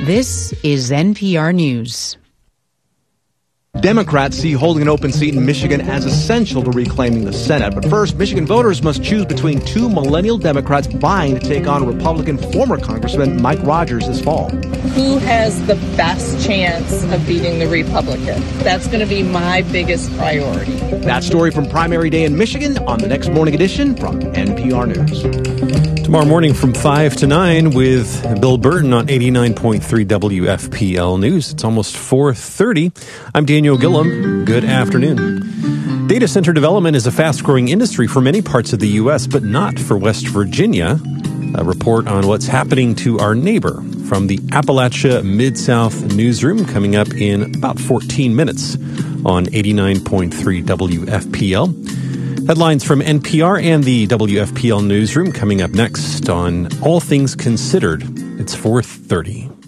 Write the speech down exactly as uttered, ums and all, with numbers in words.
This is N P R News. Democrats see holding an open seat in Michigan as essential to reclaiming the Senate. But first, Michigan voters must choose between two millennial Democrats vying to take on Republican former Congressman Mike Rogers this fall. Who has the best chance of beating the Republican? That's going to be my biggest priority. That story from primary day in Michigan on the next morning edition from N P R News. Tomorrow morning from five to nine with Bill Burton on eighty-nine point three W F P L News. It's almost four thirty. I'm Daniel Gillum. Good afternoon. Data center development is a fast-growing industry for many parts of the U S, but not for West Virginia. A report on what's happening to our neighbor from the Appalachia Mid-South newsroom coming up in about fourteen minutes on eighty-nine point three W F P L. Headlines from N P R and the W F P L newsroom coming up next on All Things Considered. It's four thirty.